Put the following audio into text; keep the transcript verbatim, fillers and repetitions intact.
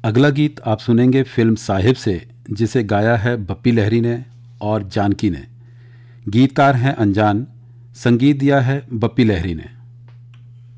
अगला गीत आप सुनेंगे फिल्म साहिब से, जिसे गाया है बप्पी लहरी ने और जानकी ने। गीतकार हैं अनजान, संगीत दिया है बप्पी लहरी ने।